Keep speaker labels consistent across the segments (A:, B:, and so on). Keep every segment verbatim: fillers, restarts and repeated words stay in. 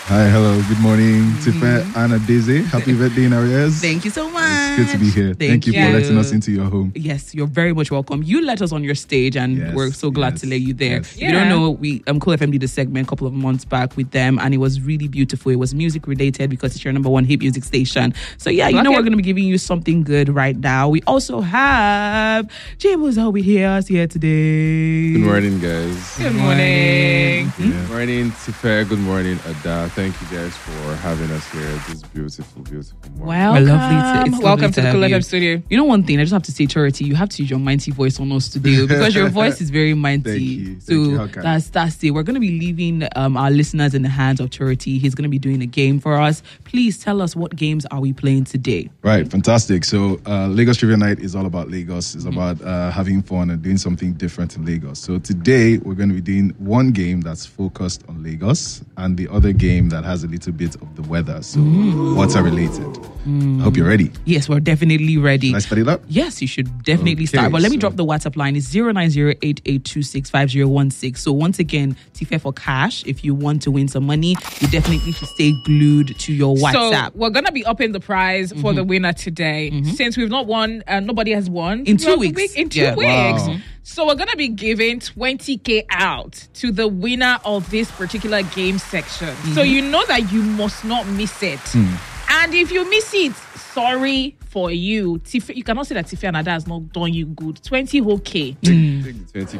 A: Hi, hello, good morning.
B: Mm-hmm.
A: Tifa, Anna, Daisy. Happy birthday in arrears.
B: Thank you so much.
A: It's good to be here.
B: Thank,
A: Thank you,
B: you
A: for letting us into your home.
B: Yes, you're very much welcome. You let us on your stage, and
A: yes,
B: we're so glad
A: yes,
B: to let you there.
A: Yes.
B: Yeah. You don't know, we um, Cool F M did a segment a couple of months back with them, and it was really beautiful. It was music related because it's your number one hit music station. So yeah, you
C: Love
B: know
C: it.
B: we're going to be giving you something good right now. We also have James Obi here, here today.
D: Good morning, guys.
C: Good morning.
A: Yeah.
D: Good morning, Tifa. Good morning, Ada. Thank you guys for having us here this beautiful, beautiful morning.
C: Welcome.
B: We're lovely to- it's lovely
C: Welcome
B: to
C: to the
B: have
C: Cool F
B: you.
C: M studio.
B: You know one thing, I just have to say, Charity, you have to use your mighty voice on us today because your voice is very mighty.
A: Thank you. Thank
B: so
A: you. How kind.
B: that's that's it. We're going to be leaving um, our listeners in the hands of Charity. He's going to be doing a game for us. Please tell us, what games are we playing today?
A: Right, fantastic. So, uh, Lagos Trivia Night is all about Lagos. It's about uh, having fun and doing something different in Lagos. So, today we're going to be doing one game that's focused on Lagos and the other game that has a little bit of the weather. So, water related. I hope you're ready.
B: Yes, we're definitely ready.
A: Can I spell it up?
B: Yes, you should definitely
A: Okay,
B: start. But let me
A: so-
B: drop the WhatsApp line. It's zero nine zero eight eight two six five zero one six. So once again, Tifa for cash. If you want to win some money, you definitely should stay glued to your WhatsApp.
C: So we're gonna be upping the prize for the winner today. Since we've not won, uh, nobody has won
B: In two
C: throughout the
B: weeks.
C: week- in two
B: Yeah.
C: weeks.
A: Wow.
C: So we're gonna be giving twenty K out to the winner of this particular game section. So you know that you must not miss it. And if you miss it, sorry for you. Tifa, you cannot say that Tifa and Ada has not done you good. twenty whole K.
D: Take the twenty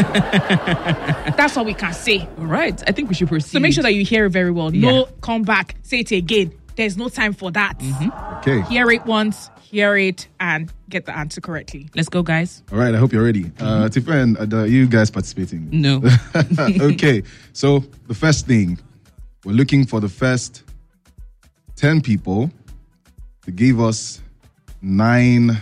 D: K.
C: That's all we can say.
B: All right, I think we should proceed.
C: So make sure that you hear it very well.
B: Yeah.
C: No, come back, say it again. There's no time for that.
A: Okay.
C: Hear it once, hear it, and get the answer correctly.
B: Let's go, guys.
A: All right, I hope you're ready. Uh, Tifa and Ada, are you guys participating?
B: No.
A: Okay, so the first thing, we're looking for the first ten people to give us nine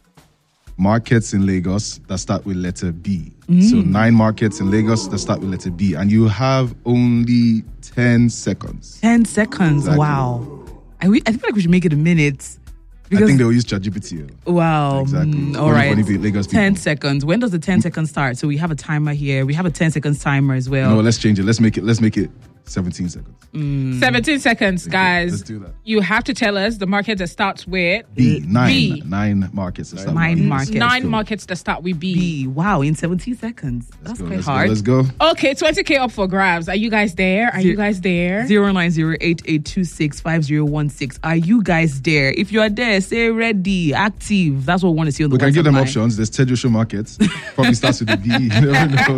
A: markets in Lagos that start with letter B. So nine markets in Lagos that start with letter B. And you have only ten seconds.
B: ten seconds.
A: Exactly.
B: Wow. I, we, I feel like we should make it a minute.
A: I think they'll use ChatGPT.
B: Wow.
A: Exactly.
B: Mm,
A: It's
B: all
A: only
B: right.
A: for Lagos people.
B: ten seconds. When does the ten seconds start? So we have a timer here. We have a ten seconds timer as well.
A: No, let's change it. Let's make it let's make it seventeen seconds.
C: seventeen seconds,
A: Okay,
C: guys.
A: let's do that.
C: You have to tell us the market that starts with
A: B. Nine.
C: B.
A: Nine markets that start
B: Nine
A: with B.
B: markets.
C: Nine
A: Go.
C: markets that start with B.
B: B. Wow, in seventeen seconds. That's
A: Go,
B: quite
A: let's
B: hard.
A: Go, let's go.
C: Okay, twenty K up for grabs. Are you guys there? Are you guys there?
B: Zero nine zero eight eight two six five zero one six. Are you guys there? If you are there, say ready, active. That's what we want to see on the
A: We can give
B: WhatsApp
A: them
B: line.
A: options. There's Tejo Markets. Probably starts with a B. You never know.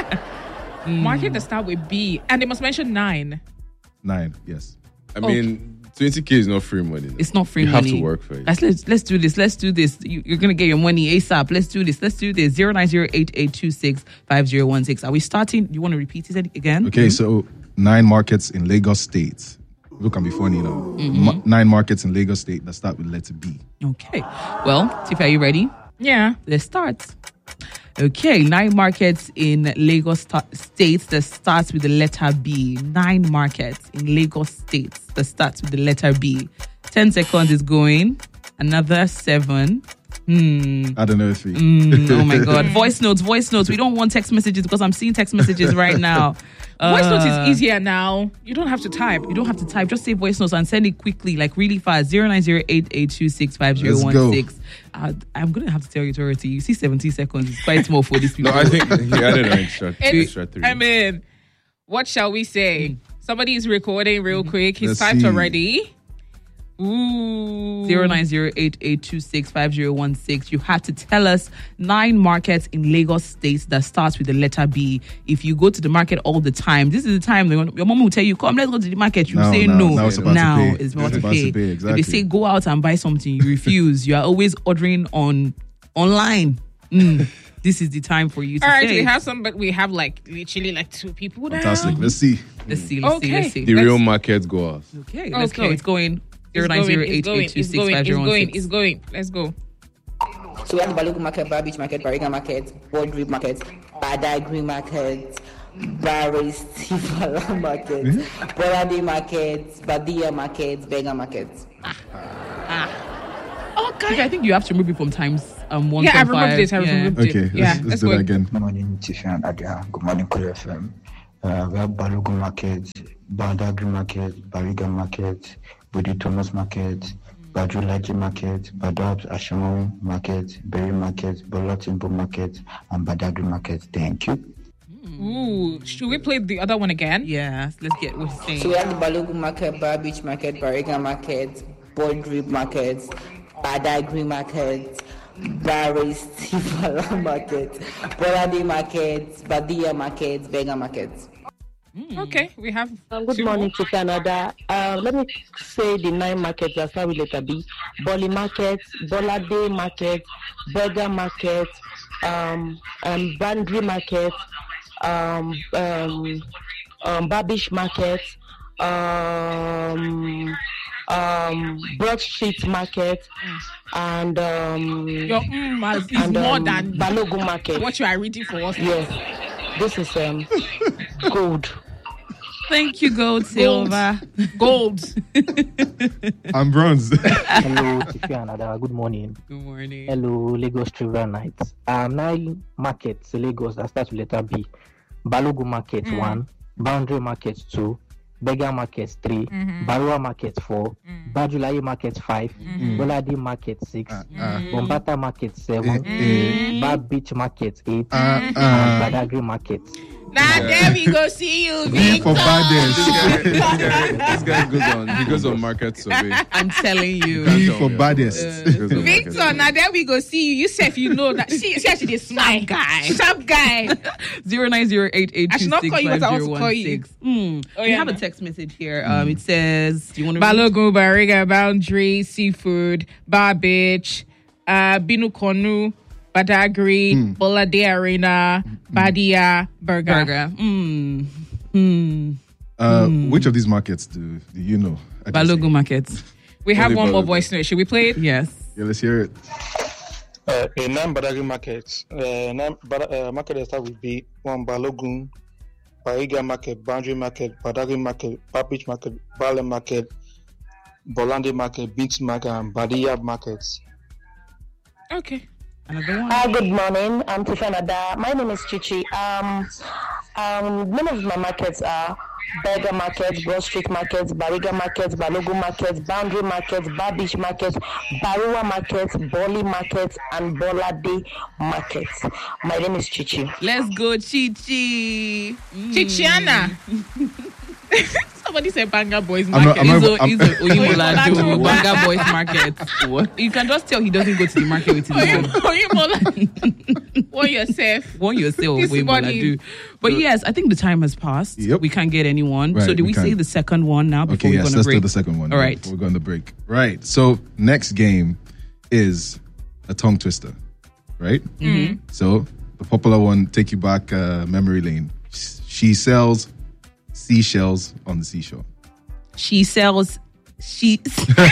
C: Market that start with B. And they must mention nine.
A: Nine, yes.
D: I mean, twenty K is not free money.
B: It's not free
D: you
B: money.
D: have to work for it.
B: Guys, let's let's do this. Let's do this. You, you're gonna get your money ASAP. Let's do this. Let's do this. Zero nine zero eight eight two six five zero one six. Are we starting? You want to repeat it again?
A: Okay, so nine markets in Lagos State. Look, I'm be funny now. Ma- nine markets in Lagos State that start with letter B.
B: Okay. Well, Tifa, are you ready?
C: Yeah.
B: Let's start. Okay, nine markets in Lagos sta- State that starts with the letter B. Nine markets in Lagos State that starts with the letter B. Ten seconds is going. Another seven. Hmm.
A: I don't know three.
B: Mm, oh my God. Voice notes, voice notes. We don't want text messages because I'm seeing text messages right now.
C: Voice note
B: Uh,
C: is easier now. You don't have to type.
B: You don't have to type. Just say voice notes and send it quickly, like really fast. Zero nine zero eight eight two six five zero one six. Uh, I'm going to have to tell you, Dorothy, you see seventeen seconds. It's quite small for these people.
D: No, I think he added an extra,
C: It's-
D: extra three.
C: I mean, what shall we say? Somebody is recording real quick. He's
A: Let's
C: typed
A: see.
C: already. Ooh.
B: Zero nine zero eight eight two six five zero one six. You have to tell us nine markets in Lagos State that starts with the letter B. If you go to the market all the time, this is the time they want- your mom will tell you, "Come, let's go to the market." You
A: Now-
B: say
A: now-
B: no.
A: now it's about to
B: Now
A: pay.
B: it's about
A: It's
B: to
A: about
B: pay.
A: to pay,
B: If
A: exactly.
B: they say go out and buy something, you refuse. You are always ordering on online. Mm, this is the time for you to
C: All right,
B: say.
C: we
B: it.
C: have some, but we have like literally like two people now.
A: Fantastic. Let's see.
B: Let's see. Let's see. Let's
C: Okay.
B: see.
D: the
C: let's-
D: real market goers.
B: Okay, let's go.
C: Okay.
B: It's going.
C: It's
B: Zero nine
C: going,
B: zero
C: it's
B: eight
C: going,
B: eight two
C: it's
B: six
C: going,
B: five
C: it's
B: zero one
C: going,
B: six.
C: it's going. Let's go.
E: So we have Balogun Market, Barbich Market, Bariga Market, Boardrip Market, Badagry Market, Barris Tifala Market, Borade Market, Badia Market, Bega Market.
B: Okay, I think you have to remove it from times um one.
C: Yeah, I removed it. I
B: yeah.
C: removed
A: Okay,
C: it.
A: let's,
C: Yeah,
A: let's
C: let's
A: do
C: go.
A: that again.
F: Good morning, Tiffy and Adia. Good morning, Cool F M. Uh, we have Balogun Market, Badagry Market, Bariga Market, Budi Thomas Market, Bajulaji Market, Badabs Ashamo Market, Berry Market, Bolotimbo Market, and Badagry Market. Thank you.
C: Ooh, should we play the other one again?
B: Yeah, let's get what he's saying.
E: So we have the Balogun Market, Bar Beach Market, Bariga Market, Boydrip Market, Badagry Market, Barris Tivala Market, Bolade Market, Badia Market, Bega Market.
C: Mm. Okay, we have.
G: Um, good morning to Canada. Uh, let me say the nine markets that start with letter B: Bolly Market, Bolade Market, Burger Market, um, um, Bandry Market, um, um, um, Babish Market, um, um, Broad Street Market, mm. and um,
C: your mm, is
G: and,
C: more
G: um,
C: than
G: Balogun Market.
C: What you are reading for us?
G: Yes, this is um, gold.
B: Thank you, Gold Silver.
C: Gold.
A: I'm bronze.
H: Hello, Tiffy and Ada. Good morning.
B: Good morning.
H: Hello, Lagos Trivial Nights. Um, nine markets, Lagos, that starts with letter B. Balogun Market, mm. one. Boundary Market, two. Bega Market, three. Mm-hmm. Barua Market, four. Mm. Bajulaye Market, five. Mm-hmm. Boladi Market, six. Uh, uh, Bombata Market, seven. Mm-hmm. Bar Beach Market, eight. Uh, uh, and Badagry Market.
C: Now yeah. There we go. See you, Victor.
A: For baddest.
D: This guy, this, guy, this guy goes on. He goes on market survey.
B: I'm telling you.
A: B for baddest.
C: Uh, Victor, now there we go. See you. You said you know that. She, she actually is smart guy. Sharp guy.
B: Zero nine zero eight eight two six five zero one six.
C: Mm. Oh,
B: we
C: yeah,
B: have
C: no.
B: a text message here. Mm. Um, it says, "Do you want to
C: Balogun, Bariga, Boundary, Seafood, Bar Beach, uh, Binu Konu, Badagry, mm. Bolade Arena, mm. Badia, Burger.
B: Burger. Mm. Mm.
A: Uh,
B: mm.
A: Which of these markets do, do you know?
B: Balogun Markets.
C: We have
A: Only
C: one
A: Balogun.
C: more voice note. Should we play it?
B: Yes.
A: Yeah, let's hear it.
I: Uh, a nine Badagry Market. Uh, nine bad- uh, market that start with B. One Balogun, Bariga Market, Boundary Market, Badagry Market, Babich Market, Bale Market, Bolande Market, Beach Market, and Badia Markets.
C: Okay.
B: Another one.
G: Hi, good morning. I'm Tifanada. My name is Chichi. Um, um, many of my markets are Burger Market, Broad Street Market, Bariga Market, Balogun Market, Boundary Market, Babish Market, Barua Market, Bolly Market, and Bolade Market. My name is Chichi.
B: Let's go, Chichi. Mm.
C: Chichiana. Somebody said Banga Boys
A: I'm
C: Market.
A: not- I'm
B: He's
A: not-
B: a, he's a Oyinbola
C: Oyinbola
B: do
C: do.
B: Banga Boys Market. What? You can just tell he doesn't go to the market with his mom.
C: Oyinbola. One yourself.
B: One yourself,
C: This
B: Oyinbola
C: morning.
B: do. But yes, I think the time has passed.
A: Yep.
B: We can't get anyone.
A: Right,
B: so do
A: we
B: we, say
A: can't.
B: the second one now before
A: Okay,
B: we're
A: yes,
B: going to
A: let's
B: break?
A: do the second one.
B: All right.
A: Before we go on the break. Right. So next game is a tongue twister. Right?
B: Mm-hmm.
A: So the popular one, take you back uh, memory lane. She sells seashells on the seashore.
B: She sells sheets.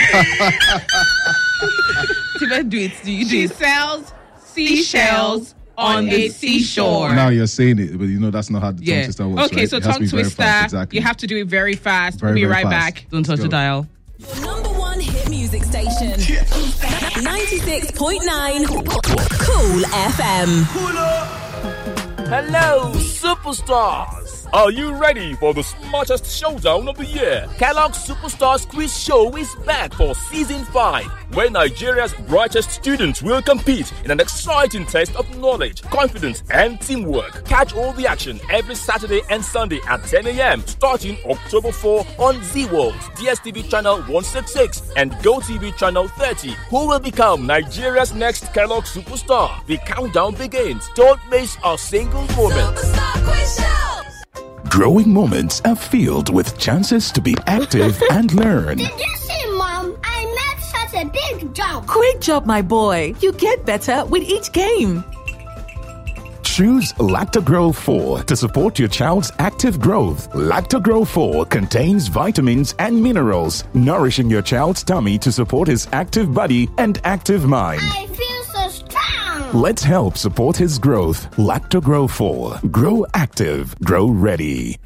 B: Tifa, do it. Do you do
C: She
B: it?
C: sells seashells on a seashore.
A: Now you're saying it, but you know that's not how the tongue
B: Yeah.
A: twister works.
C: Okay,
A: right?
C: so
A: It has to
C: tongue
A: be very
C: twister.
A: fast, exactly.
C: You have to do it very fast.
A: Very,
C: we'll be
A: very
C: right
A: fast.
C: back.
B: Don't touch
A: Let's
B: the
A: go.
B: dial.
J: Number one hit music station. ninety-six point nine Cool F M.
K: Hello, superstars! Are you ready for the smartest showdown of the year? Kellogg's Superstars Quiz Show is back for season five, where Nigeria's brightest students will compete in an exciting test of knowledge, confidence, and teamwork. Catch all the action every Saturday and Sunday at ten a.m. starting October fourth on Z World, D S T V channel one sixty-six, and GoTV channel thirty. Who will become Nigeria's next Kellogg Superstar? The countdown begins. Don't miss a single moment.
L: Growing moments are filled with chances to be active and learn.
M: Did you see, Mom? I made such a big jump.
J: Great job, my boy. You get better with each game.
L: Choose Lactogro four to support your child's active growth. Lactogro four contains vitamins and minerals, nourishing your child's tummy to support his active body and active mind.
M: I feel so strong.
L: Let's help support his growth. Lactogro four. Grow active. Grow ready.